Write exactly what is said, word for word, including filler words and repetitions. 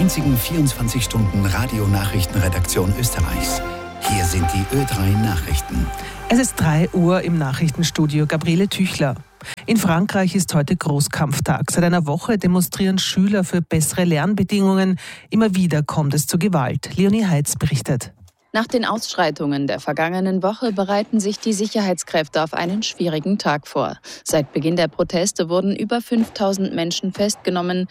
einzigen vierundzwanzig Stunden Radionachrichtenredaktion Österreichs. Hier sind die Ö drei Nachrichten. Es ist drei Uhr im Nachrichtenstudio. Gabriele Tüchler. In Frankreich ist heute Großkampftag. Seit einer Woche demonstrieren Schüler für bessere Lernbedingungen. Immer wieder kommt es zu Gewalt. Leonie Heitz berichtet. Nach den Ausschreitungen der vergangenen Woche bereiten sich die Sicherheitskräfte auf einen schwierigen Tag vor. Seit Beginn der Proteste wurden über fünftausend Menschen festgenommen.